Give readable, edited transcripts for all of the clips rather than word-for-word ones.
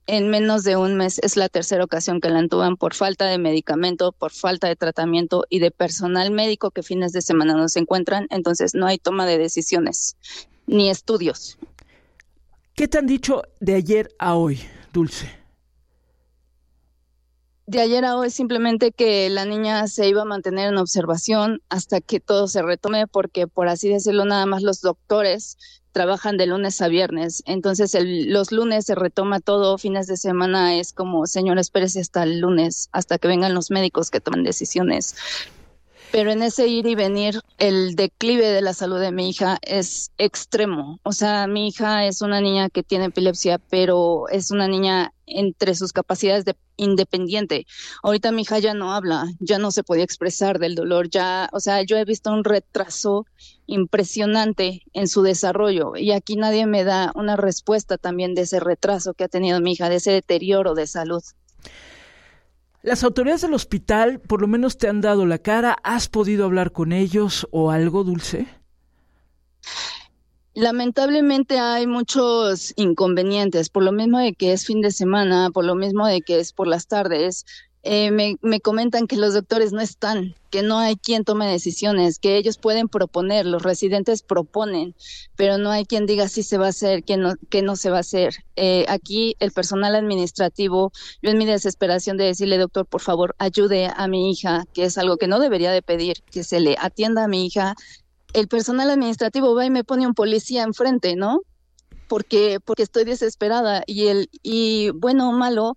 en menos de un mes es la tercera ocasión que la entuban por falta de medicamento, por falta de tratamiento y de personal médico que fines de semana no se encuentran. Entonces no hay toma de decisiones ni estudios. ¿Qué te han dicho de ayer a hoy, Dulce? De ayer a hoy simplemente que la niña se iba a mantener en observación hasta que todo se retome, porque por así decirlo, nada más los doctores trabajan de lunes a viernes. Entonces los lunes se retoma todo, fines de semana es como, señor, espérese hasta el lunes, hasta que vengan los médicos que toman decisiones. Pero en ese ir y venir, el declive de la salud de mi hija es extremo. O sea, mi hija es una niña que tiene epilepsia, pero es una niña entre sus capacidades de independiente. Ahorita mi hija ya no habla, ya no se podía expresar del dolor, ya, o sea, yo he visto un retraso impresionante en su desarrollo y aquí nadie me da una respuesta también de ese retraso que ha tenido mi hija, de ese deterioro de salud. Las autoridades del hospital por lo menos te han dado la cara. ¿Has podido hablar con ellos o algo, Dulce? Lamentablemente hay muchos inconvenientes, por lo mismo de que es fin de semana, por lo mismo de que es por las tardes. Me comentan que los doctores no están, que no hay quien tome decisiones, que ellos pueden proponer, los residentes proponen, pero no hay quien diga si se va a hacer, que no se va a hacer. Aquí el personal administrativo, yo en mi desesperación de decirle, doctor, por favor, ayude a mi hija, que es algo que no debería de pedir, que se le atienda a mi hija. El personal administrativo va y me pone un policía enfrente, ¿no? Porque estoy desesperada y bueno o malo,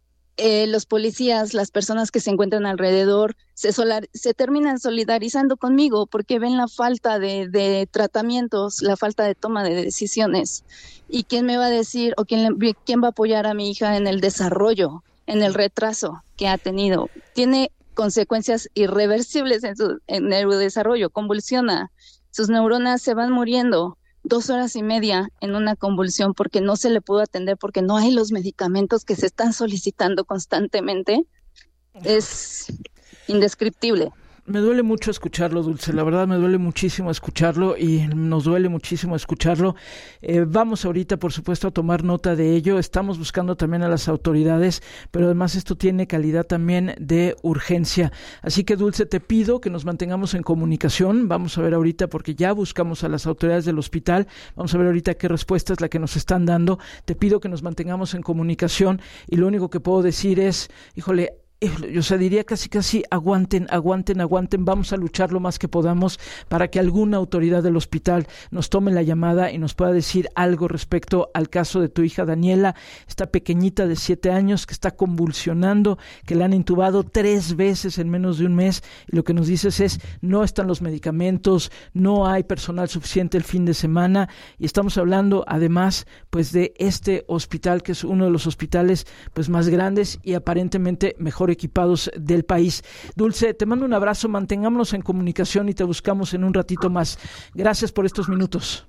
los policías, las personas que se encuentran alrededor, se terminan solidarizando conmigo porque ven la falta de tratamientos, la falta de toma de decisiones. ¿Y quién me va a decir o quién va a apoyar a mi hija en el desarrollo, en el retraso que ha tenido? Tiene consecuencias irreversibles en su neurodesarrollo, convulsiona, sus neuronas se van muriendo. 2 horas y media en una convulsión porque no se le pudo atender, porque no hay los medicamentos que se están solicitando constantemente. Es indescriptible. Me duele mucho escucharlo, Dulce, la verdad me duele muchísimo escucharlo y nos duele muchísimo escucharlo. Vamos ahorita, por supuesto, a tomar nota de ello. Estamos buscando también a las autoridades, pero además esto tiene calidad también de urgencia. Así que, Dulce, te pido que nos mantengamos en comunicación. Vamos a ver ahorita, porque ya buscamos a las autoridades del hospital. Vamos a ver ahorita qué respuesta es la que nos están dando. Te pido que nos mantengamos en comunicación y lo único que puedo decir es, híjole, yo diría casi aguanten, vamos a luchar lo más que podamos para que alguna autoridad del hospital nos tome la llamada y nos pueda decir algo respecto al caso de tu hija Daniela, esta pequeñita de 7 años que está convulsionando, que la han intubado 3 veces en menos de un mes, y lo que nos dices es, no están los medicamentos, no hay personal suficiente el fin de semana, y estamos hablando además pues de este hospital que es uno de los hospitales pues más grandes y aparentemente mejor equipados del país. Dulce, te mando un abrazo, mantengámonos en comunicación y te buscamos en un ratito más. Gracias por estos minutos.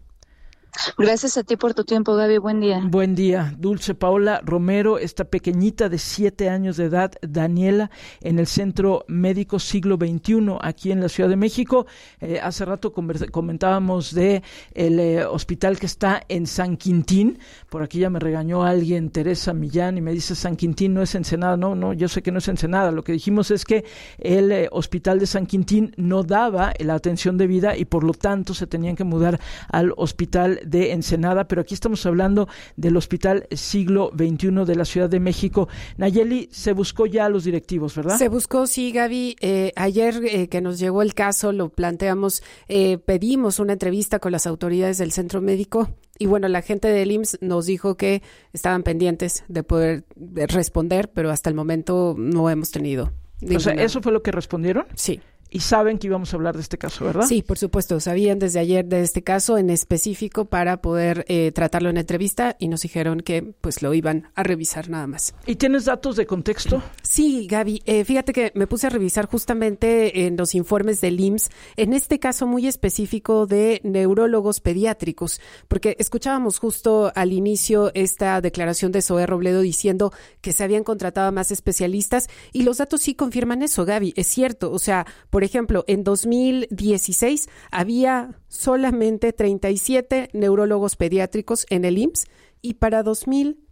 Gracias a ti por tu tiempo, Gaby. Buen día. Buen día. Dulce Paola Romero, esta pequeña de 7 años de edad, Daniela, en el Centro Médico Siglo XXI, aquí en la Ciudad de México. Hace rato comentábamos de el hospital que está en San Quintín. Por aquí ya me regañó alguien, Teresa Millán, y me dice San Quintín no es Ensenada. No, yo sé que no es Ensenada. Lo que dijimos es que el hospital de San Quintín no daba la atención debida y por lo tanto se tenían que mudar al hospital de Ensenada, pero aquí estamos hablando del Hospital Siglo XXI de la Ciudad de México. Nayeli, se buscó ya a los directivos, ¿verdad? Se buscó, sí, Gaby. Ayer que nos llegó el caso, lo planteamos, pedimos una entrevista con las autoridades del centro médico y bueno, la gente del IMSS nos dijo que estaban pendientes de poder responder, pero hasta el momento no hemos tenido ninguna. O sea, ¿eso fue lo que respondieron? Sí. Y saben que íbamos a hablar de este caso, ¿verdad? Sí, por supuesto. Sabían desde ayer de este caso en específico para poder tratarlo en entrevista y nos dijeron que pues lo iban a revisar nada más. ¿Y tienes datos de contexto? Sí, Gaby. Fíjate que me puse a revisar justamente en los informes del IMSS, en este caso muy específico de neurólogos pediátricos, porque escuchábamos justo al inicio esta declaración de Zoé Robledo diciendo que se habían contratado a más especialistas y los datos sí confirman eso, Gaby. Es cierto, o sea, por ejemplo, en 2016 había solamente 37 neurólogos pediátricos en el IMSS y para 2020